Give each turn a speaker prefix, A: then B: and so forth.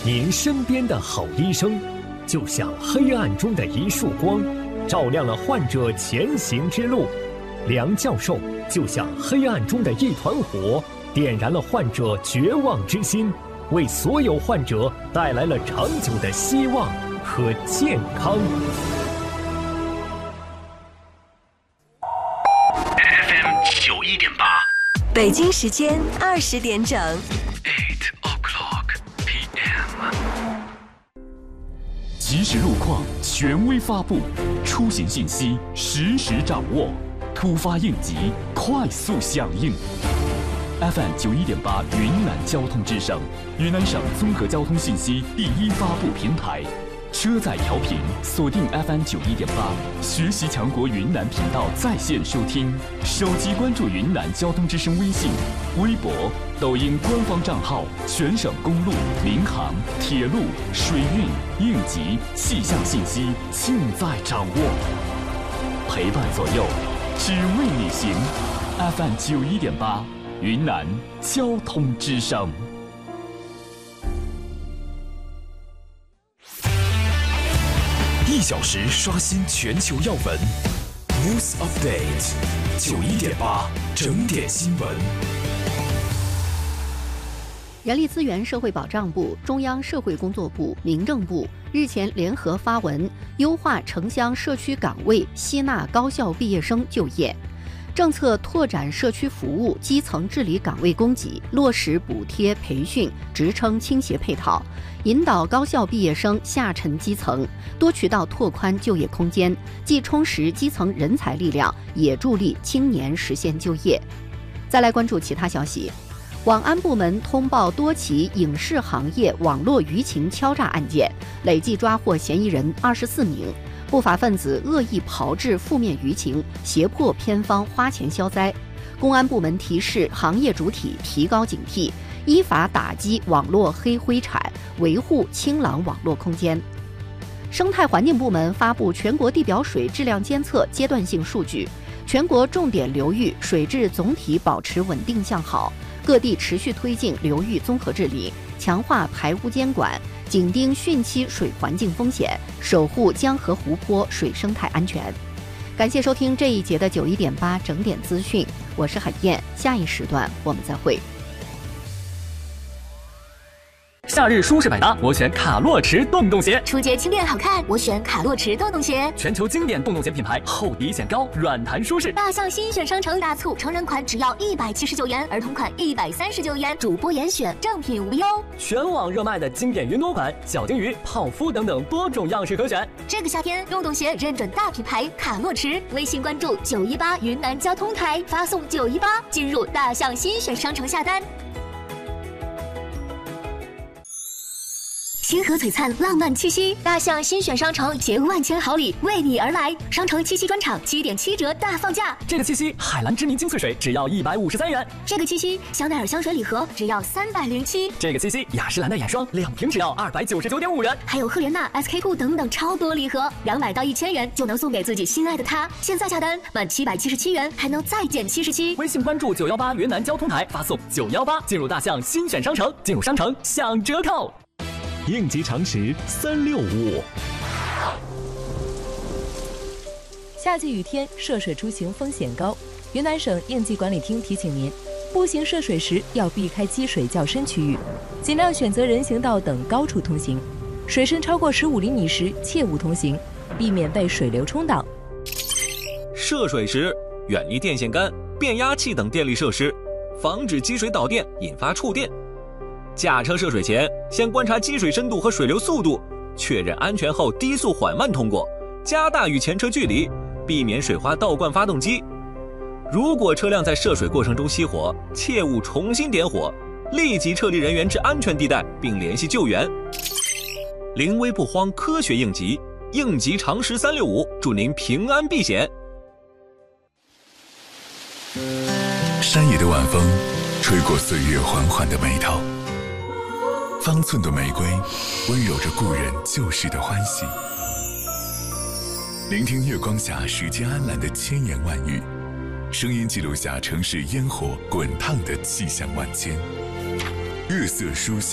A: 您身边的好医生，就像黑暗中的一束光，照亮了患者前行之路。梁教授就像黑暗中的一团火，点燃了患者绝望之心，为所有患者带来了长久的希望和健康。
B: 北京时间20点整。
C: 即时路况权威发布，出行信息实时掌握，突发应急快速响应。FM 91.8云南交通之声，云南省综合交通信息第一发布平台。车载调频锁定 FM 91.8，学习强国云南频道在线收听，手机关注云南交通之声微信、微博、抖音官方账号，全省公路、民航、铁路、水运、应急、气象信息尽在掌握，陪伴左右，只为你行。FM 91.8，云南交通之声。
D: 1小时刷新全球要闻 ，News Update 91.8整点新闻。
E: 人力资源社会保障部、中央社会工作部、民政部日前联合发文，优化城乡社区岗位吸纳高校毕业生就业。政策拓展社区服务基层治理岗位供给，落实补贴、培训、职称倾斜配套，引导高校毕业生下沉基层，多渠道拓宽就业空间，既充实基层人才力量，也助力青年实现就业。再来关注其他消息，网安部门通报多起影视行业网络舆情敲诈案件，累计抓获嫌疑人24名。不法分子恶意炮制负面舆情，胁迫偏方花钱消灾。公安部门提示行业主体提高警惕，依法打击网络黑灰产，维护清朗网络空间。生态环境部门发布全国地表水质量监测阶段性数据，全国重点流域水质总体保持稳定向好，各地持续推进流域综合治理，强化排污监管，紧盯汛期水环境风险，守护江河湖泊水生态安全。感谢收听这一节的91.8整点资讯，我是海燕，下一时段我们再会。
F: 夏日舒适百搭，我选卡洛驰洞洞鞋；
G: 初阶轻便好看，我选卡洛驰洞洞鞋。
F: 全球经典洞洞鞋品牌，厚底显高，软弹舒适。
G: 大象新选商城大促，成人款只要179元，儿童款139元，主播严选，正品无忧。
F: 全网热卖的经典云朵款、小金鱼、泡芙等等多种样式可选。
G: 这个夏天，洞洞鞋认准大品牌卡洛驰，微信关注918云南交通台，发送918进入大象新选商城下单。星河璀璨，浪漫气息，大象新选商城携万千好礼为你而来。商城七夕专场7.7折大放价。
F: 这个七夕，海蓝之谜精粹水只要153元。
G: 这个七夕，香奈儿香水礼盒只要307。
F: 这个七夕，雅诗兰黛眼霜2瓶只要299.5元。
G: 还有赫莲娜、SK-2等等超多礼盒，200到1000元就能送给自己心爱的他。现在下单满777元还能再减77。
F: 微信关注918云南交通台，发送918进入大象新选商城，进入商城享折扣。
A: 应急常识365。
H: 夏季雨天涉水出行风险高，云南省应急管理厅提醒您，步行涉水时要避开积水较深区域，尽量选择人行道等高处通行。水深超过15厘米时切勿通行，避免被水流冲倒。
I: 涉水时远离电线杆、变压器等电力设施，防止积水导电引发触电。驾车涉水前，先观察积水深度和水流速度，确认安全后低速缓慢通过，加大与前车距离，避免水花倒灌发动机。如果车辆在涉水过程中熄火，切勿重新点火，立即撤离人员至安全地带并联系救援。临危不慌，科学应急，应急常识365，祝您平安避险。
D: 山野的晚风吹过岁月缓缓的眉头，方寸的玫瑰温柔着故人旧时的欢喜。聆听月光下时间安澜的千言万语，声音记录下城市烟火滚烫的气象万千。月色书香。